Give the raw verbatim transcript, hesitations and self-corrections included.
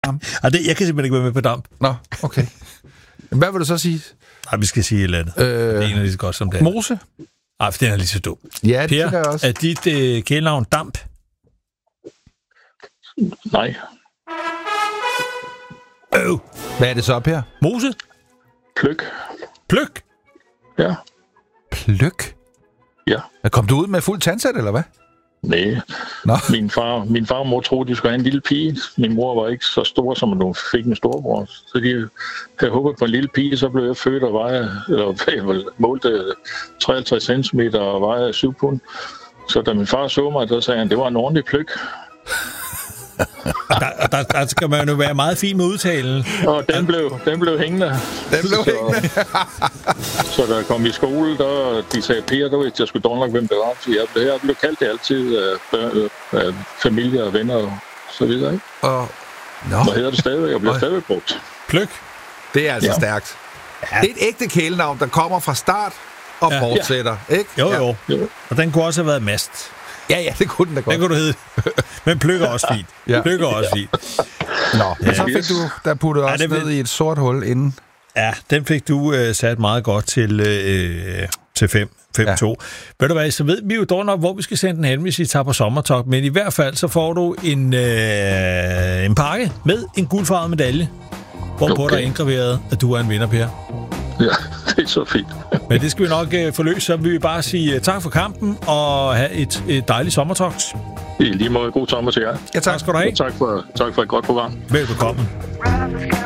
Ej, det, jeg kan simpelthen ikke være med på damp. Nå, okay. Hvad vil du så sige? Nej, vi skal sige et eller andet. Øh, det er en af lige så godt som det. Mose? Ej, for den er lige så dum. Ja, det Per, tænker jeg også. er dit øh, kælenavn Damp? Nej. Øh. Hvad er det så, Per? Mose? Pløk. Pløk? Ja. Pløk? Ja. Kom du ud med fuld tandsæt, eller hvad? Nej. Nå. Min far, min far og mor troede, de skulle have en lille pige. Min mor var ikke så stor, som hun fik en storbror. Så de havde håbet på en lille pige, så blev jeg født og vejede, eller målte treoghalvtreds centimeter og vejede syv pund. Så da min far så mig, der sagde han, det var en ordentlig pløk. der, der, der skal man jo være meget fin med udtalen. Og den blev, den blev hængende. Den blev så, hængende. Så da jeg kom i skole, der, de sagde, Per, der vidste jeg skulle dog nok, hvem det var. Så jeg, jeg blev kaldt det altid af, børn, af familie og venner og så videre. Ikke? Og... Nå. Hvad hedder det stadig? Jeg bliver stadig brugt. Pløk? Det er altså ja. stærkt. Ja. Det er et ægte kælenavn, der kommer fra start og ja. fortsætter. Ja. Ikke? Jo, jo, jo. Og den kunne også have været Mast. Ja, ja, det kunne den da godt. Den kunne du hedde. Men Pløk er også fint. Ja. Pløk er også ja. fint. Nå, ja. Og så fik du der puttet også ja, ned i et sort hul inden. Ja, den fik du øh, sat meget godt til, øh, til fem to. Ja. Ved du hvad, så ved vi jo dog nok, hvor vi skal sende den hen, hvis I tager på sommertog. Men i hvert fald, så får du en, øh, en pakke med en guldfarvet medalje, hvorpå okay. der er indgraveret, at du er en vinder, Per. Ja, det er så fint. Men det skal vi nok øh, forløse, så vil vi bare sige uh, tak for kampen, og have et, et dejligt sommertogt. I lige måde god sommer til jer. Ja, tak skal du have. Og tak for, tak for et godt program. Velbekomme.